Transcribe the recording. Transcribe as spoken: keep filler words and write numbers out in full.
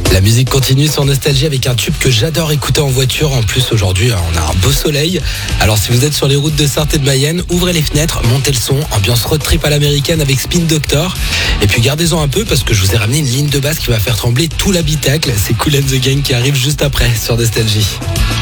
La musique continue sur Nostalgie avec un tube que j'adore écouter en voiture. En plus, aujourd'hui, on a un beau soleil. Alors, si vous êtes sur les routes de Sarthe et de Mayenne, ouvrez les fenêtres, montez le son, ambiance road trip à l'américaine avec Spin Doctor. Et puis, gardez-en un peu parce que je vous ai ramené une ligne de basse qui va faire trembler tout l'habitacle. C'est Kool and the Gang qui arrive juste après sur Nostalgie.